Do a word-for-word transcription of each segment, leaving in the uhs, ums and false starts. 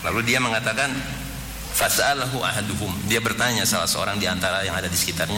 Lalu dia mengatakan, fas'alahu ahaduhum, dia bertanya salah seorang di antara yang ada di sekitarnya,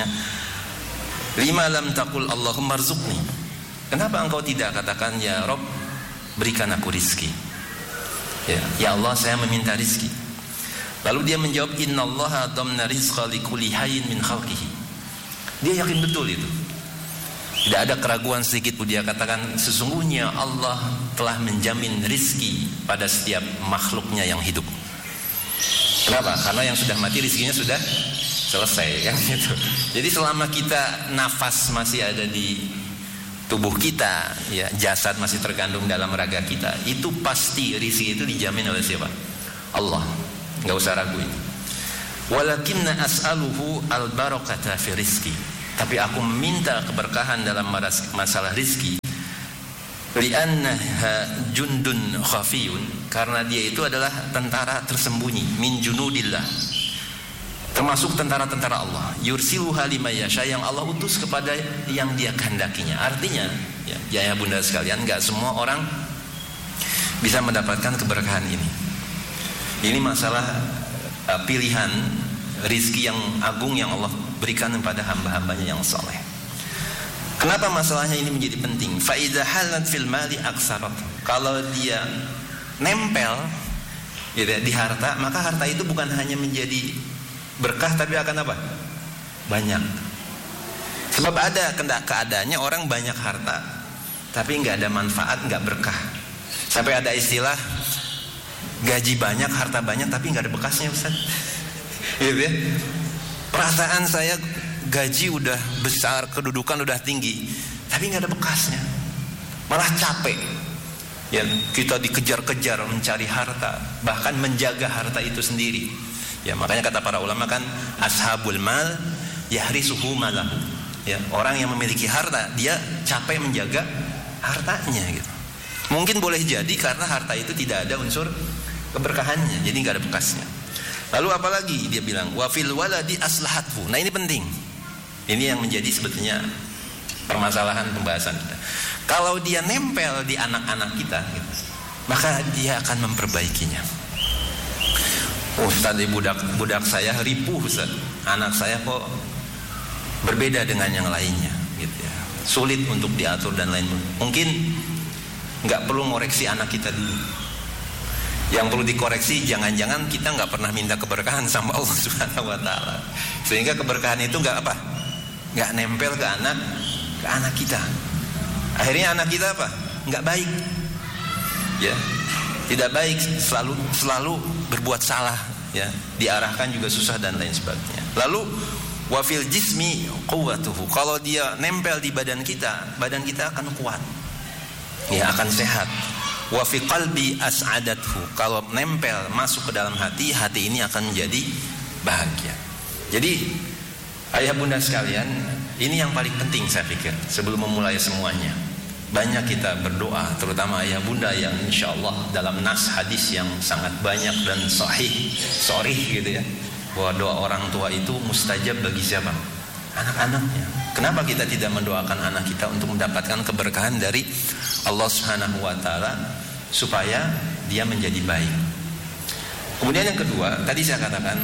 lima lam taqul Allahumma rzuqni, kenapa engkau tidak katakan ya Rob, berikan aku rizki. Ya, ya Allah, saya meminta rizki. Lalu dia menjawab, innallaha damna rizqa likulli hayyin min khalqihi. Dia yakin betul itu, tidak ada keraguan sedikit pun. Dia katakan, sesungguhnya Allah telah menjamin rizki pada setiap makhluknya yang hidup. Kenapa? Karena yang sudah mati rizkinya sudah selesai, kan gitu. Jadi selama kita nafas masih ada di tubuh kita, ya, jasad masih terkandung dalam raga kita, itu pasti rizki itu dijamin oleh siapa? Allah. Enggak usah raguin. Walakinna as'aluhu al-barakata fi rizki. Tapi aku meminta keberkahan dalam masalah rizki. Li'annaha jundun khafiyun, karena dia itu adalah tentara tersembunyi, min junudillah, termasuk tentara-tentara Allah. Yursiluha liman yasha, yang Allah utus kepada yang dia kehendakinya. Artinya, ya, ya bunda sekalian, enggak semua orang bisa mendapatkan keberkahan ini. Ini masalah uh, pilihan rizki yang agung yang Allah berikan kepada hamba-hambanya yang soleh. Kenapa masalahnya ini menjadi penting? Fa idza halat fil mali aksarat. Kalau dia nempel gitu ya, di harta, maka harta itu bukan hanya menjadi berkah, tapi akan apa? Banyak. Sebab ada keadaannya orang banyak harta tapi nggak ada manfaat, nggak berkah. Sampai ada istilah gaji banyak, harta banyak, tapi nggak ada bekasnya, Ustaz. Gitu ya. Perasaan saya gaji udah besar, kedudukan udah tinggi, tapi nggak ada bekasnya, malah capek. Ya, kita dikejar-kejar mencari harta, bahkan menjaga harta itu sendiri. Ya, makanya kata para ulama kan, ashabul mal yahrisuhu malahu. Ya, orang yang memiliki harta, dia capek menjaga hartanya gitu. Mungkin boleh jadi karena harta itu tidak ada unsur keberkahannya, jadi nggak ada bekasnya. Lalu apalagi dia bilang, wa fil waladi aslahathu. Nah ini penting. Ini yang menjadi sebetulnya permasalahan pembahasan kita. Kalau dia nempel di anak-anak kita, gitu, maka dia akan memperbaikinya. Oh, Ustaz, budak budak saya ripuh, Ustaz. Anak saya kok berbeda dengan yang lainnya, gitu ya. Sulit untuk diatur dan lain. Mungkin nggak perlu ngoreksi anak kita dulu. Yang perlu dikoreksi, jangan-jangan kita nggak pernah minta keberkahan sama Allah Subhanahu Wa Taala, sehingga keberkahan itu nggak apa, nggak nempel ke anak, ke anak kita. Akhirnya anak kita apa? Nggak baik, ya, tidak baik, selalu selalu berbuat salah, ya, diarahkan juga susah dan lain sebagainya. Lalu wafil jismi quwwatuhu, kalau dia nempel di badan kita, badan kita akan kuat, ya, akan sehat. Wa fi qalbi as'adathu, kalau nempel masuk ke dalam hati, hati ini akan menjadi bahagia. Jadi ayah bunda sekalian, ini yang paling penting saya pikir sebelum memulai semuanya. Banyak kita berdoa, terutama ayah bunda yang insyaallah dalam nas hadis yang sangat banyak dan sahih, sharih gitu ya, bahwa doa orang tua itu mustajab bagi siapa? Anak-anaknya. Kenapa kita tidak mendoakan anak kita untuk mendapatkan keberkahan dari Allah Subhanahu Wa Taala supaya dia menjadi baik? Kemudian yang kedua, tadi saya katakan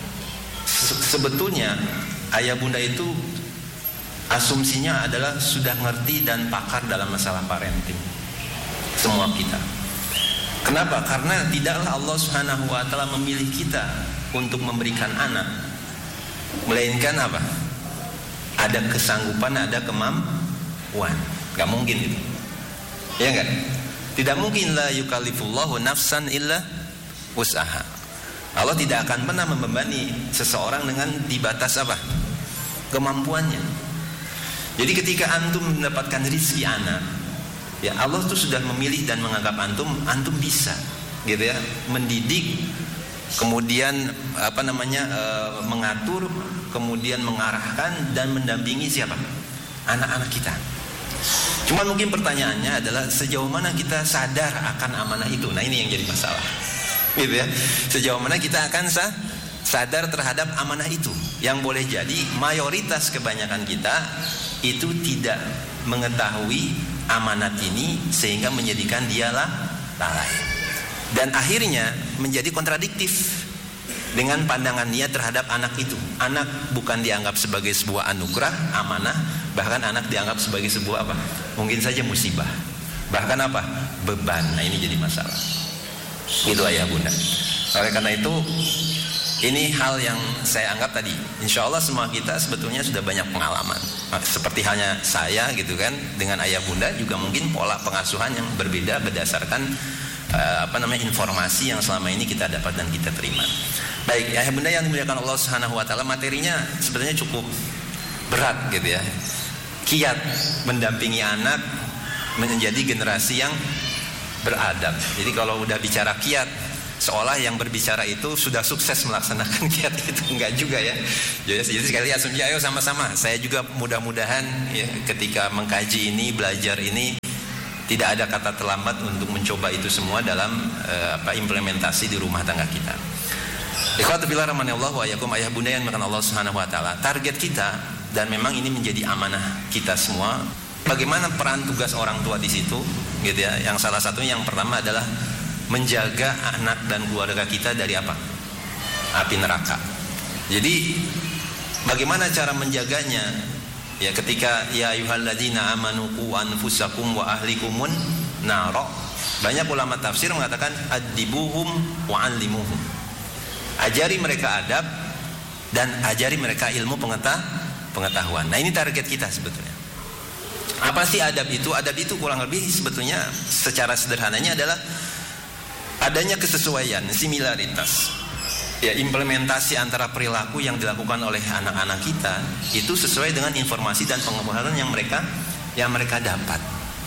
sebetulnya ayah bunda itu asumsinya adalah sudah ngerti dan pakar dalam masalah parenting. Semua kita. Kenapa? Karena tidaklah Allah Subhanahu Wa Taala memilih kita untuk memberikan anak, melainkan apa? Ada kesanggupan, ada kemampuan. Gak mungkin itu, ya enggak? Tidak mungkin, la yukallifullahu nafsan illa wus'aha. Allah tidak akan pernah membebani seseorang dengan di batas apa? Kemampuannya. Jadi ketika antum mendapatkan rizki anak, ya Allah tuh sudah memilih dan menganggap antum, antum bisa, gitu ya, mendidik, kemudian apa namanya e, mengatur, kemudian mengarahkan dan mendampingi siapa? Anak-anak kita. Cuma mungkin pertanyaannya adalah sejauh mana kita sadar akan amanah itu. Nah ini yang jadi masalah, gitu ya. Sejauh mana kita akan sah, sadar terhadap amanah itu. Yang boleh jadi mayoritas kebanyakan kita itu tidak mengetahui amanat ini sehingga menjadikan dialah lalai. Dan akhirnya menjadi kontradiktif dengan pandangan dia terhadap anak itu. Anak bukan dianggap sebagai sebuah anugerah, amanah, bahkan anak dianggap sebagai sebuah apa? Mungkin saja musibah. Bahkan apa? Beban. Nah, ini jadi masalah. Itu ayah bunda. Oleh karena itu, ini hal yang saya anggap tadi. Insya Allah semua kita sebetulnya sudah banyak pengalaman. Seperti hanya saya gitu kan, dengan ayah bunda juga mungkin pola pengasuhan yang berbeda berdasarkan uh, apa namanya informasi yang selama ini kita dapat dan kita terima. Baik, ayah bunda yang dimuliakan Allah Subhanahu Wa Taala, materinya sebenarnya cukup berat gitu ya. Kiat mendampingi anak menjadi generasi yang beradab. Jadi kalau udah bicara kiat, seolah yang berbicara itu sudah sukses melaksanakan kiat itu. Enggak juga ya. Jadi, jadi sekali asumsi, ayo sama-sama. Saya juga mudah-mudahan ya, ketika mengkaji ini, belajar ini, tidak ada kata terlambat untuk mencoba itu semua dalam uh, apa implementasi di rumah tangga kita. Ikhwatu fillah rahimanallah wa iyyakum, ayah bunda yang dimuliakan Allah Subhanahu Wa Taala. Target kita, dan memang ini menjadi amanah kita semua. Bagaimana peran tugas orang tua di situ, gitu ya? Yang salah satunya yang pertama adalah menjaga anak dan keluarga kita dari apa? Api neraka. Jadi bagaimana cara menjaganya? Ya ketika ya ayyuhalladzina amanu qu anfusakum wa ahlikumun nar. Banyak ulama tafsir mengatakan adibuhum wa allimuhum. Ajari mereka adab dan ajari mereka ilmu pengetahuan. Nah, ini target kita sebetulnya. Apa sih adab itu? Adab itu kurang lebih sebetulnya secara sederhananya adalah adanya kesesuaian, similaritas. Ya, implementasi antara perilaku yang dilakukan oleh anak-anak kita itu sesuai dengan informasi dan pengetahuan yang mereka yang mereka dapat.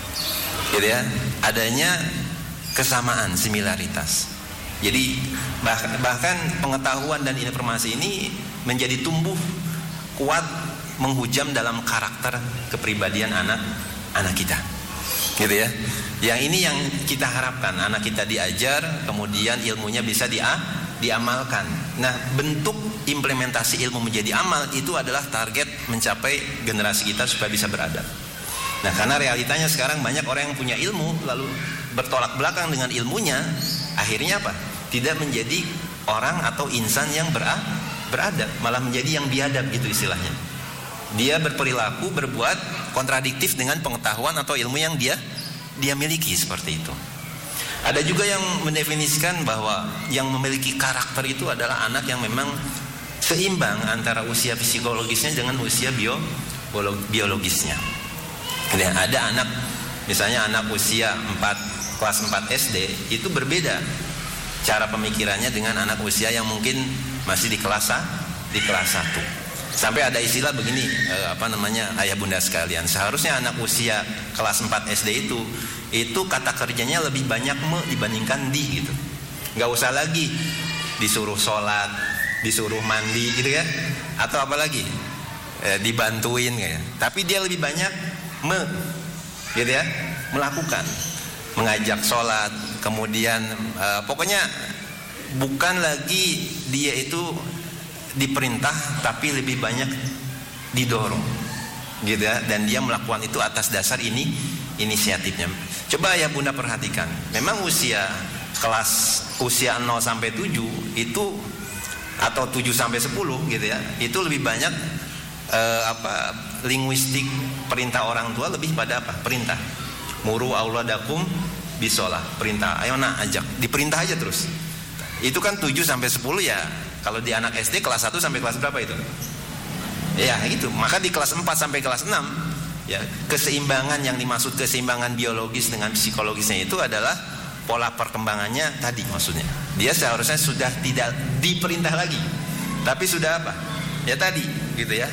Gitu ya. Adanya kesamaan, similaritas. Jadi bahkan, bahkan pengetahuan dan informasi ini menjadi tumbuh kuat menghujam dalam karakter kepribadian anak anak kita, gitu ya. Yang ini yang kita harapkan, anak kita diajar, kemudian ilmunya bisa dia diamalkan. Nah, bentuk implementasi ilmu menjadi amal itu adalah target mencapai generasi kita supaya bisa beradab. Nah, karena realitanya sekarang banyak orang yang punya ilmu lalu bertolak belakang dengan ilmunya, akhirnya apa? Tidak menjadi orang atau insan yang beradab, malah menjadi yang biadab gitu istilahnya. Dia berperilaku, berbuat kontradiktif dengan pengetahuan atau ilmu yang dia dia miliki, seperti itu. Ada juga yang mendefinisikan bahwa yang memiliki karakter itu adalah anak yang memang seimbang antara usia psikologisnya dengan usia bio, biologisnya. Dan ada anak, misalnya anak usia empat, kelas empat S D itu berbeda cara pemikirannya dengan anak usia yang mungkin masih di kelas di kelas satu. Sampai ada istilah begini, eh, apa namanya, ayah bunda sekalian, seharusnya anak usia kelas empat S D itu itu kata kerjanya lebih banyak me dibandingkan di gitu. Nggak usah lagi disuruh sholat, disuruh mandi gitu ya, atau apa lagi eh, dibantuin kayak. Tapi dia lebih banyak me gitu ya, melakukan, mengajak sholat, kemudian eh, pokoknya bukan lagi dia itu diperintah, tapi lebih banyak didorong gitu ya, dan dia melakukan itu atas dasar ini inisiatifnya. Coba ya bunda perhatikan, memang usia kelas usia nol sampai tujuh itu atau tujuh sampai sepuluh gitu ya, itu lebih banyak eh, apa linguistik perintah orang tua lebih pada apa? Perintah. Muru auladakum bisolah, perintah. Ayo nak ajak, diperintah aja terus. Itu kan tujuh sampai sepuluh ya. Kalau di anak S D kelas satu sampai kelas berapa itu? Ya gitu. Maka di kelas empat sampai kelas enam ya, keseimbangan yang dimaksud keseimbangan biologis dengan psikologisnya itu adalah pola perkembangannya tadi maksudnya. Dia seharusnya sudah tidak diperintah lagi, tapi sudah apa? Ya tadi gitu ya.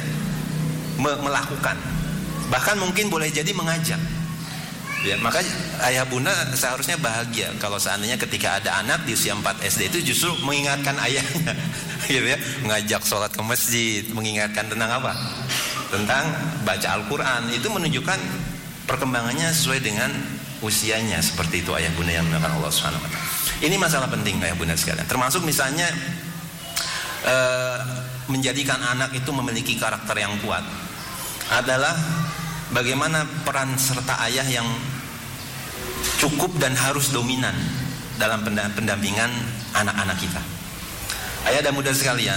Melakukan. Bahkan mungkin boleh jadi mengajak. Ya, maka ayah bunda seharusnya bahagia kalau seandainya ketika ada anak di usia empat S D itu justru mengingatkan ayahnya gitu ya, mengajak sholat ke masjid, mengingatkan tentang apa? Tentang baca Al-Quran. Itu menunjukkan perkembangannya sesuai dengan usianya, seperti itu ayah bunda yang dimuliakan Allah Subhanahu wa taala. Ini masalah penting ayah bunda sekalian. Termasuk misalnya eh, menjadikan anak itu memiliki karakter yang kuat adalah bagaimana peran serta ayah yang cukup dan harus dominan dalam pendampingan anak-anak kita. Ayah dan bunda sekalian,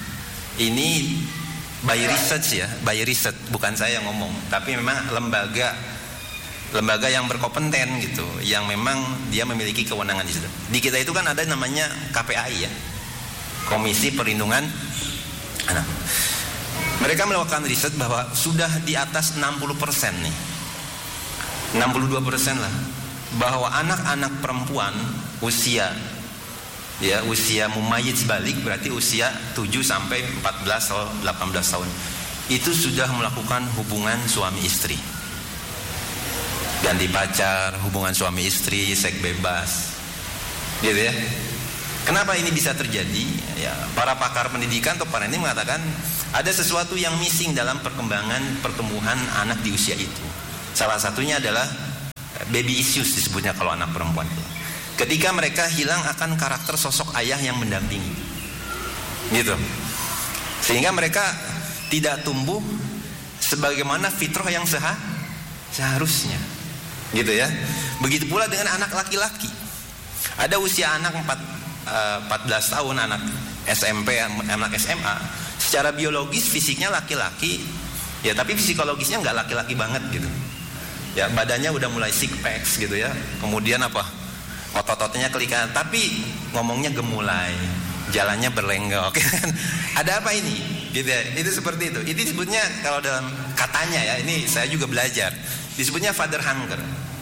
ini by research ya, by research, bukan saya yang ngomong, tapi memang lembaga lembaga yang berkompeten gitu, yang memang dia memiliki kewenangan di situ. Di kita itu kan ada namanya K P A I ya, Komisi Perlindungan Anak. Mereka melakukan riset bahwa sudah di atas enam puluh persen nih, enam puluh dua persen lah, bahwa anak-anak perempuan usia ya usia mumayyiz balik, berarti usia tujuh sampai empat belas atau delapan belas tahun, itu sudah melakukan hubungan suami istri, ganti pacar, hubungan suami istri, seks bebas, gitu ya. Kenapa ini bisa terjadi? Ya, para pakar pendidikan atau parenting mengatakan ada sesuatu yang missing dalam perkembangan pertumbuhan anak di usia itu. Salah satunya adalah baby issues disebutnya kalau anak perempuan itu. Ketika mereka hilang akan karakter sosok ayah yang mendampingi, gitu. Sehingga mereka tidak tumbuh sebagaimana fitrah yang seha, seharusnya, gitu ya. Begitu pula dengan anak laki-laki. Ada usia anak empat belas tahun, anak S M P, anak S M A, secara biologis fisiknya laki-laki, ya tapi psikologisnya nggak laki-laki banget gitu. Ya badannya udah mulai six packs gitu ya. Kemudian apa? Otot-ototnya kelihatan, tapi ngomongnya gemulai, jalannya berlenggok. Ada apa ini? Gitu ya. Itu seperti itu. Itu disebutnya kalau dalam katanya ya, ini saya juga belajar, disebutnya father hunger.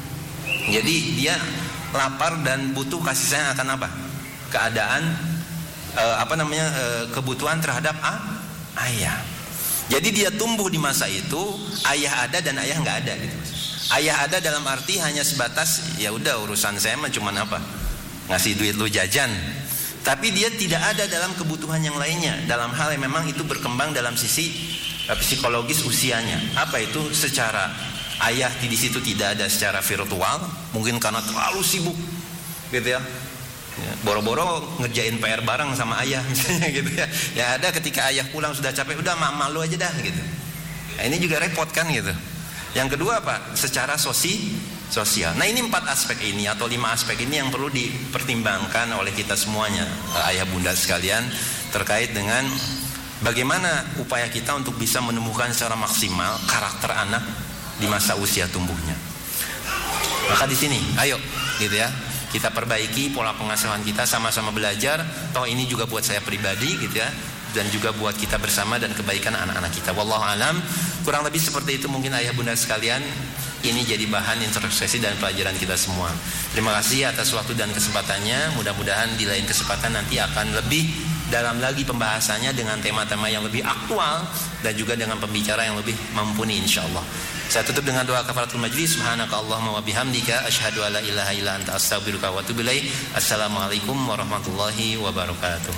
Jadi dia lapar dan butuh kasih sayang akan apa? Keadaan eh, apa namanya eh, kebutuhan terhadap ah, ayah. Jadi dia tumbuh di masa itu ayah ada dan ayah nggak ada gitu. Ayah ada dalam arti hanya sebatas ya udah urusan saya mah cuman apa, ngasih duit lu jajan. Tapi dia tidak ada dalam kebutuhan yang lainnya, dalam hal yang memang itu berkembang dalam sisi eh, psikologis usianya. Apa itu? Secara ayah di situ tidak ada secara virtual, mungkin karena terlalu sibuk gitu ya. Ya, boro-boro ngerjain P R bareng sama ayah misalnya gitu ya. Ya ada ketika ayah pulang sudah capek, udah mama lu aja dah gitu. Nah, ini juga repot kan gitu. Yang kedua apa? Secara sosi, sosial. Nah ini empat aspek ini atau lima aspek ini yang perlu dipertimbangkan oleh kita semuanya, ayah bunda sekalian, terkait dengan bagaimana upaya kita untuk bisa menumbuhkan secara maksimal karakter anak di masa usia tumbuhnya. Maka di sini, ayo gitu ya. Kita perbaiki pola pengasuhan kita, sama-sama belajar. Toh ini juga buat saya pribadi gitu ya, dan juga buat kita bersama dan kebaikan anak-anak kita. Wallahu alam. Kurang lebih seperti itu mungkin ayah bunda sekalian. Ini jadi bahan introspeksi dan pelajaran kita semua. Terima kasih atas waktu dan kesempatannya. Mudah-mudahan di lain kesempatan nanti akan lebih dalam lagi pembahasannya dengan tema-tema yang lebih aktual dan juga dengan pembicara yang lebih mumpuni insyaallah. Saya tutup dengan doa kafaratul majlis. Subhanakallahumma wa bihamdika asyhadu alla ilaha illa anta astaghfiruka wa atubu ilaik. Assalamualaikum warahmatullahi wabarakatuh.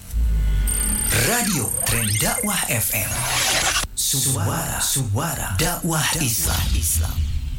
Radio Tren Dakwah F M. Suara Suara Dakwah Islam Islam.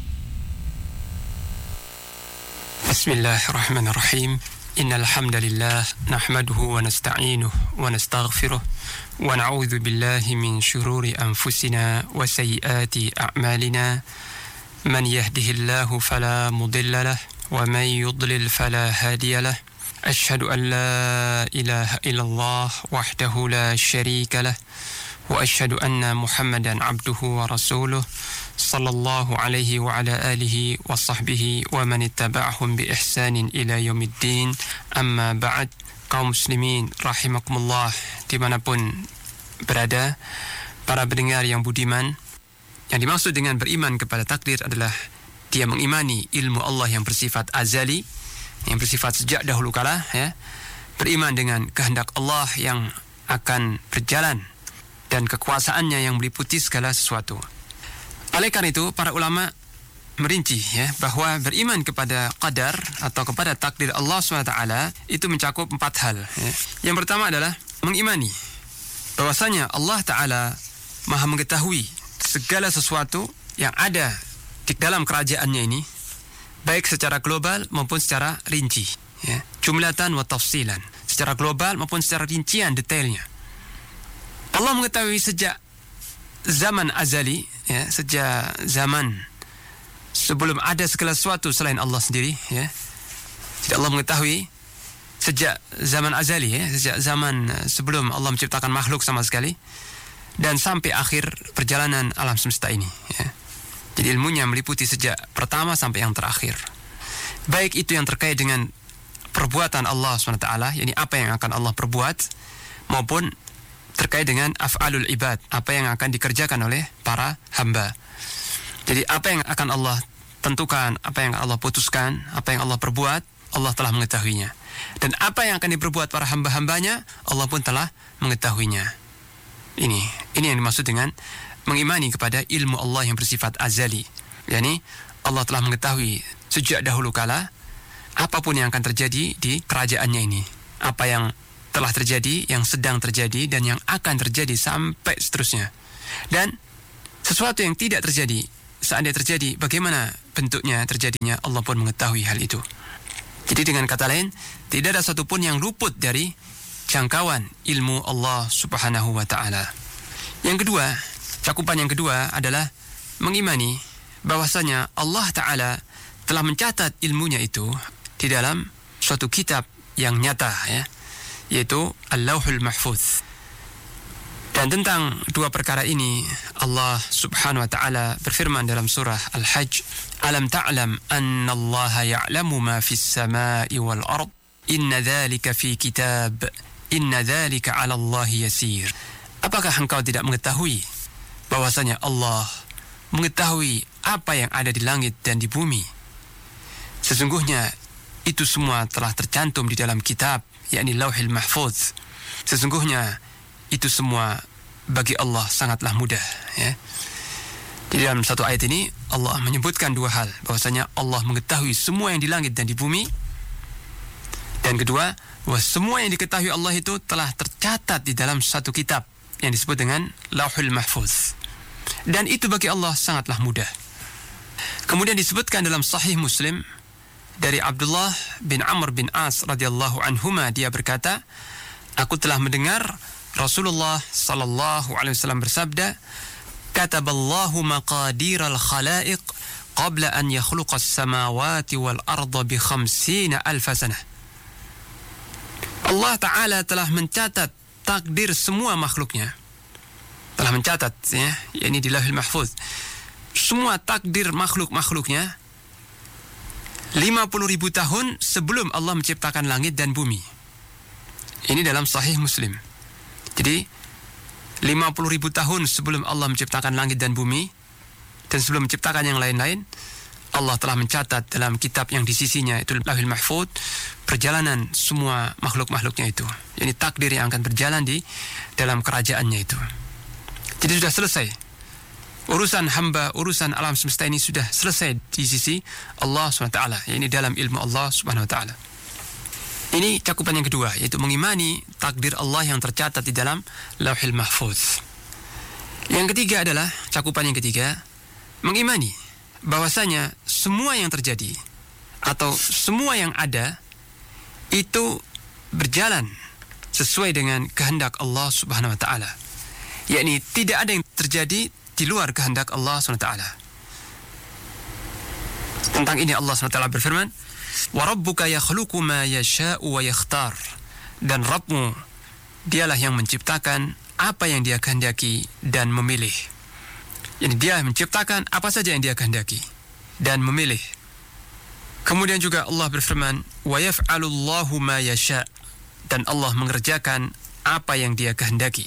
Bismillahirrahmanirrahim. Innal hamdalillah nahmaduhu wa nasta'inuhu wa nastaghfiruh wa na'udzu billahi min shururi anfusina wa sayyiati a'malina. Man yahdihillahu fala mudilla lahu wa man yudlil fala hadiya lahu. Asyhadu an la ilaha illallah wahdahu la syarika lahu wa asyhadu anna Muhammadan abduhu wa rasuluh sallallahu alaihi wa ala alihi wa sahbihi wa man ittaba'ahum bi ihsanin ila yaumiddin. Amma ba'd. Kaum muslimin rahimakumullah dimanapun berada, para pendengar yang budiman, yang dimaksud dengan beriman kepada takdir adalah dia mengimani ilmu Allah yang bersifat azali, yang bersifat sejak dahulu kala ya, beriman dengan kehendak Allah yang akan berjalan dan kekuasaannya yang meliputi segala sesuatu. Oleh karena itu para ulama merinci ya bahwa beriman kepada qadar atau kepada takdir Allah subhanahu wa taala itu mencakup empat hal ya. Yang pertama adalah mengimani bahwasanya Allah taala Maha mengetahui segala sesuatu yang ada di dalam kerajaannya ini, baik secara global maupun secara rinci ya. Jumlatan wa tafsilan, secara global maupun secara rincian detailnya. Allah mengetahui sejak zaman azali ya, sejak zaman sebelum ada segala sesuatu selain Allah sendiri ya. Jadi Allah mengetahui sejak zaman azali, ya, sejak zaman sebelum Allah menciptakan makhluk sama sekali, dan sampai akhir perjalanan alam semesta ini. Ya. Jadi ilmunya meliputi sejak pertama sampai yang terakhir. Baik itu yang terkait dengan perbuatan Allah subhanahu wa taala, yakni apa yang akan Allah perbuat, maupun terkait dengan af'alul ibad, apa yang akan dikerjakan oleh para hamba. Jadi apa yang akan Allah tentukan, apa yang Allah putuskan, apa yang Allah perbuat, Allah telah mengetahuinya. Dan apa yang akan diperbuat para hamba-hambanya, Allah pun telah mengetahuinya. Ini, ini yang dimaksud dengan mengimani kepada ilmu Allah yang bersifat azali. yakni Allah telah mengetahui sejak dahulu kala apapun yang akan terjadi di kerajaannya ini. Apa yang telah terjadi, yang sedang terjadi, dan yang akan terjadi sampai seterusnya. Dan sesuatu yang tidak terjadi, seandainya terjadi, bagaimana bentuknya terjadinya, Allah pun mengetahui hal itu. Jadi dengan kata lain, tidak ada satupun yang luput dari jangkauan ilmu Allah subhanahu wa ta'ala. Yang kedua, cakupan yang kedua adalah mengimani bahwasanya Allah ta'ala telah mencatat ilmunya itu di dalam suatu kitab yang nyata, ya, yaitu Al-Lauhul Mahfuz. Dan tentang dua perkara ini Allah subhanahu wa ta'ala berfirman dalam surah Al-Hajj, Alam ta'lam anna Allah ya'lamu ma fis sama'i wal ard, inna dhalika fi kitab, inna dhalika 'ala Allah yasir. Apakah engkau tidak mengetahui bahwasanya Allah mengetahui apa yang ada di langit dan di bumi? Sesungguhnya itu semua telah tercantum di dalam kitab, yakni Lauhul Mahfuz. Sesungguhnya itu semua bagi Allah sangatlah mudah, ya. Di dalam satu ayat ini Allah menyebutkan dua hal, bahwasanya Allah mengetahui semua yang di langit dan di bumi, dan kedua, bahwa semua yang diketahui Allah itu telah tercatat di dalam satu kitab yang disebut dengan Lauhul Mahfuz, dan itu bagi Allah sangatlah mudah. Kemudian disebutkan dalam Sahih Muslim dari Abdullah bin Amr bin As radhiyallahu anhuma, dia berkata, aku telah mendengar Rasulullah sallallahu alaihi wasallam bersabda, kataballahu maqadiral khalaiq qabla an yakhluqas samawati wal arda bi khamsina alfa sanah. Allah Ta'ala telah mencatat takdir semua makhluknya. Telah mencatat, ya, yakni di Lauhul Mahfuz, semua takdir makhluk-makhluknya lima puluh ribu tahun sebelum Allah menciptakan langit dan bumi. Ini dalam Sahih Muslim. Jadi lima puluh ribu tahun sebelum Allah menciptakan langit dan bumi, dan sebelum menciptakan yang lain-lain, Allah telah mencatat dalam kitab yang di sisinya, itu Lauhul Mahfuz, perjalanan semua makhluk-makhluknya itu. Ini takdir yang akan berjalan di dalam kerajaannya itu. Jadi sudah selesai. Urusan hamba, urusan alam semesta ini sudah selesai di sisi Allah subhanahu wa taala. Ini dalam ilmu Allah subhanahu wa taala. Ini cakupan yang kedua, yaitu mengimani takdir Allah yang tercatat di dalam Lauhul Mahfuz. Yang ketiga adalah, cakupan yang ketiga, mengimani bahwasanya semua yang terjadi atau semua yang ada itu berjalan sesuai dengan kehendak Allah subhanahu wa taala. Yakni tidak ada yang terjadi di luar kehendak Allah subhanahu wa taala. Tentang ini Allah subhanahu wa taala berfirman, wa rabbuka yakhluqu ma yasha'u wa yakhtar, dan Rabbmu dialah yang menciptakan apa yang dia kehendaki dan memilih. Jadi dia menciptakan apa saja yang dia kehendaki dan memilih. Kemudian juga Allah berfirman, wa yaf'alu Allahu ma yasha', dan Allah mengerjakan apa yang dia kehendaki.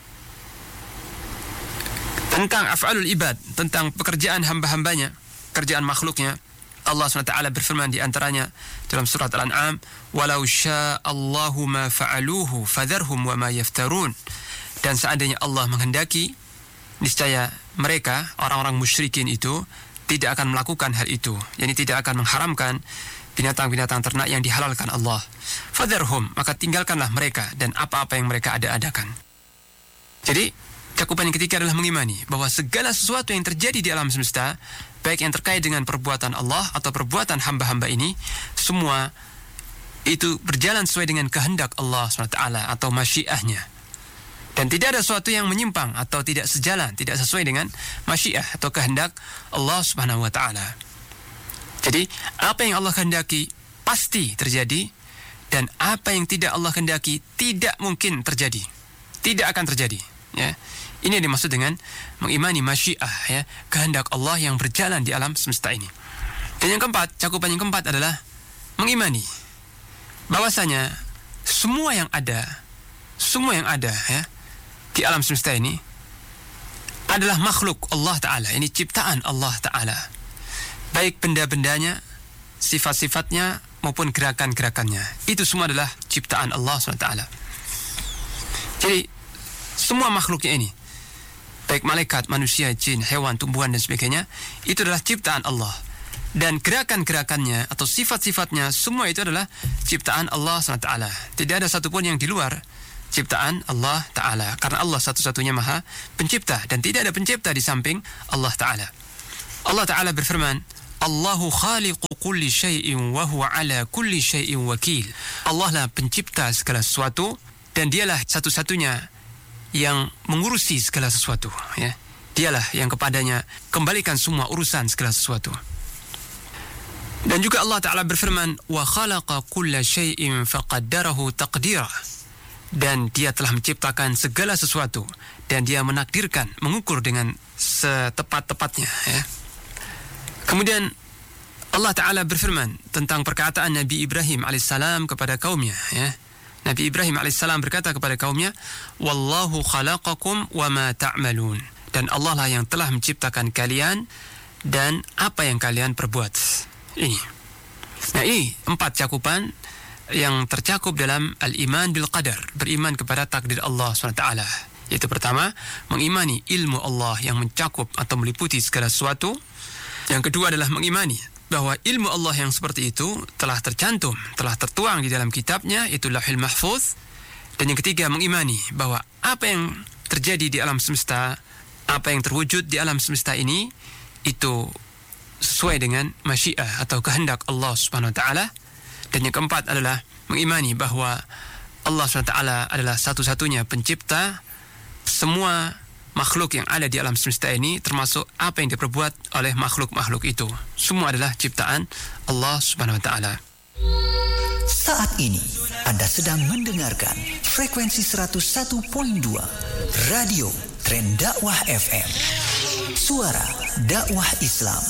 Tentang af'alul ibad, tentang pekerjaan hamba-hambanya, kerjaan makhluknya, Allah subhanahu wa taala berfirman di antaranya dalam surat Al-An'am, walau sya'allahu ma fa'aluhu fadharhum wa ma yaftarun, dan seandainya Allah menghendaki, niscaya mereka, orang-orang musyrikin itu, tidak akan melakukan hal itu, yakni tidak akan mengharamkan binatang-binatang ternak yang dihalalkan Allah. Fadharhum, maka tinggalkanlah mereka dan apa-apa yang mereka ada-adakan. Jadi cakupan yang ketiga adalah mengimani bahwa segala sesuatu yang terjadi di alam semesta, baik yang terkait dengan perbuatan Allah atau perbuatan hamba-hamba ini, semua itu berjalan sesuai dengan kehendak Allah subhanahu wa taala atau masyiahnya. Dan tidak ada sesuatu yang menyimpang atau tidak sejalan, tidak sesuai dengan masyiah atau kehendak Allah subhanahu wa taala. Jadi apa yang Allah kehendaki pasti terjadi, dan apa yang tidak Allah kehendaki tidak mungkin terjadi, tidak akan terjadi. Ya, ini yang dimaksud dengan mengimani masyiah, ya, kehendak Allah yang berjalan di alam semesta ini. Dan yang keempat, cakupan yang keempat adalah mengimani bahwasanya semua yang ada, semua yang ada, ya, di alam semesta ini adalah makhluk Allah Ta'ala. Ini ciptaan Allah Ta'ala, baik benda-bendanya, sifat-sifatnya, maupun gerakan-gerakannya. Itu semua adalah ciptaan Allah subhanahu wa taala. Jadi semua makhluknya ini, baik malaikat, manusia, jin, hewan, tumbuhan, dan sebagainya, itu adalah ciptaan Allah. Dan gerakan-gerakannya atau sifat-sifatnya, semua itu adalah ciptaan Allah subhanahu wa taala. Tidak ada satupun yang di luar ciptaan Allah Ta'ala, karena Allah satu-satunya maha pencipta, dan tidak ada pencipta di samping Allah Ta'ala. Allah Ta'ala berfirman, Allahu khaliqu kulli syai'in wa huwa ala kulli syai'in wakil. Allah lah pencipta segala sesuatu, dan dialah satu-satunya yang mengurusi segala sesuatu, ya. Dialah yang kepadanya kembalikan semua urusan segala sesuatu. Dan juga Allah Ta'ala berfirman, wa khalaqa kulla syai'in faqaddarahu taqdira. Dan dia telah menciptakan segala sesuatu, dan dia menakdirkan, mengukur dengan setepat-tepatnya, ya. Kemudian Allah Ta'ala berfirman tentang perkataan Nabi Ibrahim alaihissalam kepada kaumnya, ya. Nabi Ibrahim alaihissalam berkata kepada kaumnya, Wallahu khalaqakum wa ma ta'malun. Dan Allah lah yang telah menciptakan kalian dan apa yang kalian perbuat. Ini. Nah, ini empat cakupan yang tercakup dalam al-iman bil qadar, beriman kepada takdir Allah subhanahu wa taala. Yaitu pertama, mengimani ilmu Allah yang mencakup atau meliputi segala sesuatu. Yang kedua adalah mengimani bahwa ilmu Allah yang seperti itu telah tercantum, telah tertuang di dalam kitabnya, itu Lauhul Mahfuz. Dan yang ketiga, mengimani bahwa apa yang terjadi di alam semesta, apa yang terwujud di alam semesta ini, itu sesuai dengan masyiah atau kehendak Allah subhanahu wa ta'ala. Dan yang keempat adalah mengimani bahwa Allah subhanahu wa taala adalah satu-satunya pencipta semua makhluk yang ada di alam semesta ini, termasuk apa yang diperbuat oleh makhluk-makhluk itu. Semua adalah ciptaan Allah subhanahu wa ta'ala. Saat ini Anda sedang mendengarkan frekuensi seratus satu koma dua Radio Tren Dakwah F M, suara dakwah Islam.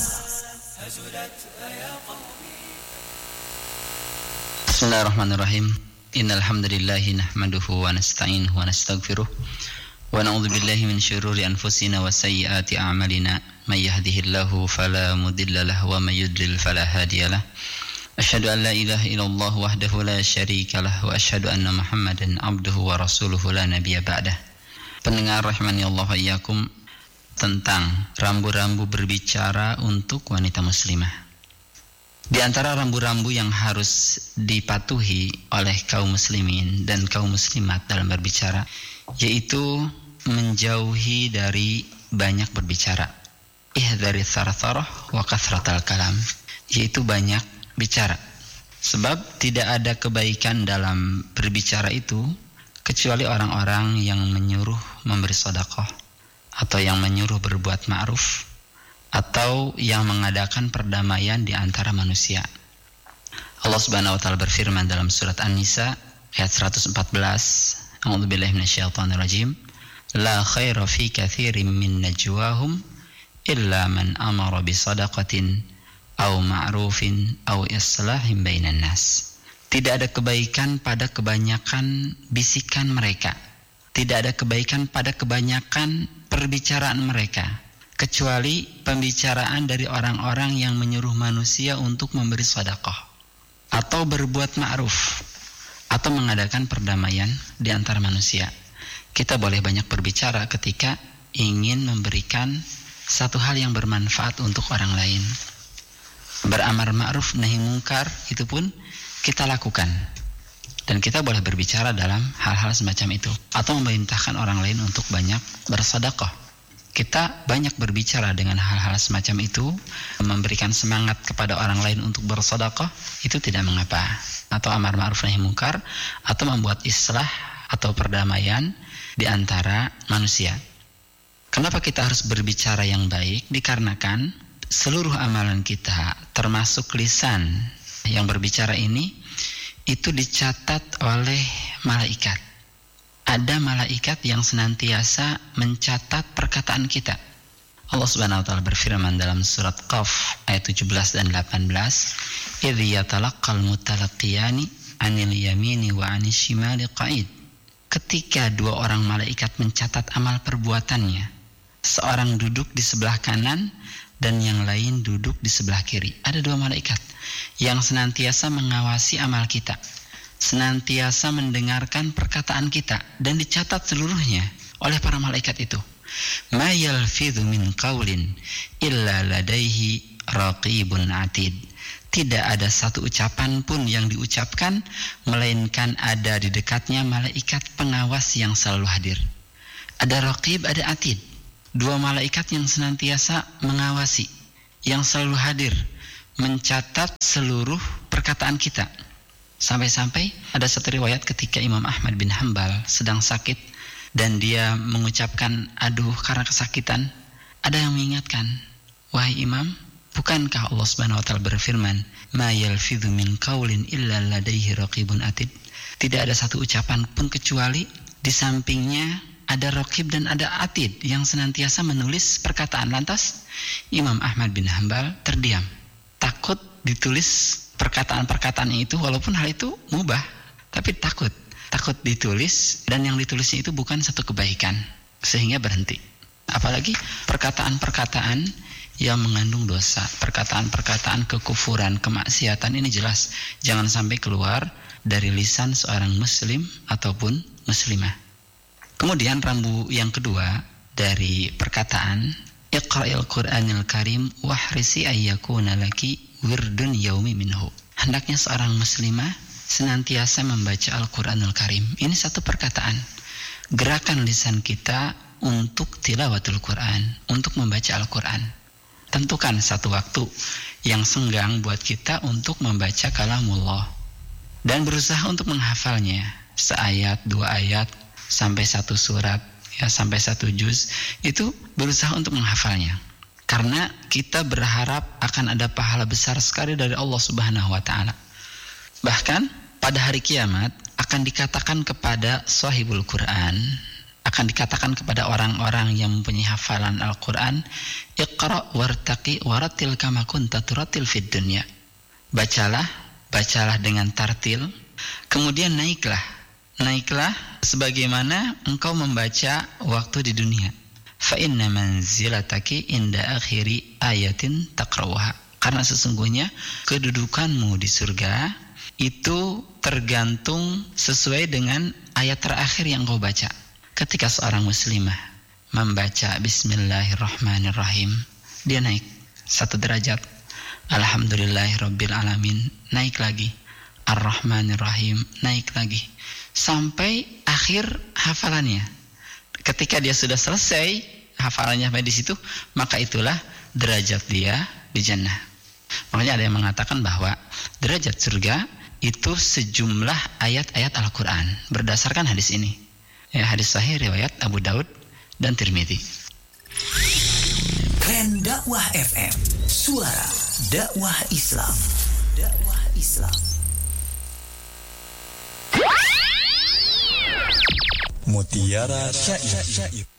Bismillahirrahmanirrahim. Innal hamdalillahi nahmaduhu wa nasta'inuhu wa nastaghfiruh wa na'udzu billahi min syururi anfusina wa sayyiati a'malina. May yahdihillahu fala mudilla lahu wa may yudlil fala hadiyalah. Asyhadu an la ilaha illallah wahdahu la syarika lah wa asyhadu anna Muhammadan abduhu wa rasuluhu la nabiyya ba'dah. Pendengar rahimani Allah wa iyyakum, tentang rambu-rambu berbicara untuk wanita muslimah. Di antara rambu-rambu yang harus dipatuhi oleh kaum muslimin dan kaum muslimat dalam berbicara, yaitu menjauhi dari banyak berbicara. Ihdari tsartsarah wa kathratal kalam, yaitu banyak bicara. Sebab tidak ada kebaikan dalam berbicara itu kecuali orang-orang yang menyuruh memberi sedekah, atau yang menyuruh berbuat ma'ruf, atau yang mengadakan perdamaian di antara manusia. Allah Subhanahu wa taala berfirman dalam surat An-Nisa ayat seratus empat belas, A'udzubillahi minasyaitonir rajim. La khaira fi katsirin min najwahum illa man amara bi shadaqatin aw ma'rufin aw islahin bainan nas. Tidak ada kebaikan pada kebanyakan bisikan mereka. Tidak ada kebaikan pada kebanyakan perbicaraan mereka, kecuali pembicaraan dari orang-orang yang menyuruh manusia untuk memberi sedekah, atau berbuat ma'ruf, atau mengadakan perdamaian di antara manusia. Kita boleh banyak berbicara ketika ingin memberikan satu hal yang bermanfaat untuk orang lain. Beramar ma'ruf nahi mungkar itu pun kita lakukan. Dan kita boleh berbicara dalam hal-hal semacam itu, atau memerintahkan orang lain untuk banyak bersedekah. Kita banyak berbicara dengan hal-hal semacam itu, memberikan semangat kepada orang lain untuk bersedekah, itu tidak mengapa. Atau amar ma'ruf nahi mungkar, atau membuat islah atau perdamaian di antara manusia. Kenapa kita harus berbicara yang baik? Dikarenakan seluruh amalan kita, termasuk lisan yang berbicara ini itu dicatat oleh malaikat. Ada malaikat yang senantiasa mencatat perkataan kita. Allah Subhanahu wa taala berfirman dalam surat Qaf ayat tujuh belas dan delapan belas, "Idz yatalaqqal mutalaqiyani 'anil yamini wa 'anil shimali qa'id." Ketika dua orang malaikat mencatat amal perbuatannya, seorang duduk di sebelah kanan dan yang lain duduk di sebelah kiri. Ada dua malaikat yang senantiasa mengawasi amal kita, senantiasa mendengarkan perkataan kita, dan dicatat seluruhnya oleh para malaikat itu. Ma yalfidhu min qaulin illa ladaihi raqibun atid. Tidak ada satu ucapan pun yang diucapkan melainkan ada di dekatnya malaikat pengawas yang selalu hadir. Ada raqib, ada atid. Dua malaikat yang senantiasa mengawasi, yang selalu hadir, mencatat seluruh perkataan kita. Sampai-sampai ada satu riwayat ketika Imam Ahmad bin Hanbal sedang sakit dan dia mengucapkan aduh karena kesakitan, ada yang mengingatkan, "Wahai Imam, bukankah Allah Subhanahu wa taala berfirman, "Ma yalfidhu min qaulin illa ladaihi raqibun atid"? Tidak ada satu ucapan pun kecuali di sampingnya ada raqib dan ada atid yang senantiasa menulis perkataan." Lantas Imam Ahmad bin Hanbal terdiam, takut ditulis perkataan-perkataan itu, walaupun hal itu mubah, tapi takut takut ditulis, dan yang ditulisnya itu bukan satu kebaikan, sehingga berhenti. Apalagi perkataan-perkataan yang mengandung dosa, perkataan-perkataan kekufuran, kemaksiatan, ini jelas jangan sampai keluar dari lisan seorang muslim ataupun muslimah. Kemudian rambu yang kedua dari perkataan, Iqra'il Qur'anil Karim wahrisi ayyakuna laki wirdun yaumi minhu. Hendaknya seorang muslimah senantiasa membaca Al-Qur'anul Karim. Ini satu perkataan, gerakan lisan kita untuk tilawatul Qur'an, untuk membaca Al-Qur'an. Tentukan satu waktu yang senggang buat kita untuk membaca kalamullah dan berusaha untuk menghafalnya, seayat, dua ayat, sampai satu surat, ya sampai satu juz, itu berusaha untuk menghafalnya. Karena kita berharap akan ada pahala besar sekali dari Allah Subhanahu wa taala. Bahkan pada hari kiamat akan dikatakan kepada sahibul Quran, akan dikatakan kepada orang-orang yang mempunyai hafalan Al-Quran, Iqra' wartaqi waratil kama kunta turatil fid dunya. Bacalah, bacalah dengan tartil, kemudian naiklah, naiklah sebagaimana engkau membaca waktu di dunia. Fa inna manzilataki inda akhiri ayatin taqra'uha. Karena sesungguhnya kedudukanmu di surga itu tergantung sesuai dengan ayat terakhir yang kau baca. Ketika seorang muslimah membaca Bismillahirrahmanirrahim, dia naik satu derajat. Alhamdulillahirabbil alamin, naik lagi. Ar-Rahmanirrahim, naik lagi. Sampai akhir hafalannya. Ketika dia sudah selesai hafalannya sampai di situ, maka itulah derajat dia di jannah. Makanya ada yang mengatakan bahwa derajat surga itu sejumlah ayat-ayat Al-Quran berdasarkan hadis ini. Ya, hadis sahih riwayat Abu Daud dan Tirmidzi. Tren Dakwah F M, suara dakwah Islam. Dakwah Islam. Mutiara Syair.